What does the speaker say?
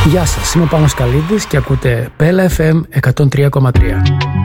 Γεια σας, είμαι ο Πάνος Καλίδης και ακούτε Bella FM 103,3.